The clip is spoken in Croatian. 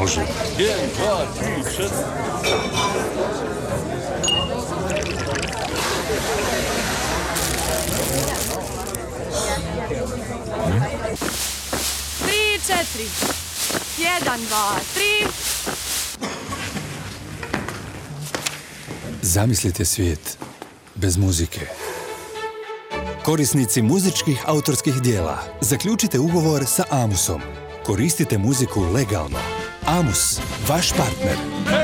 Može. 1, 2, 3, 4. Tri, četiri. 1, 2, 3. Zamislite svijet bez muzike. Korisnici muzičkih autorskih dijela, zaključite ugovor sa Amusom. Koristite muziku legalno. Amus, vaš partner.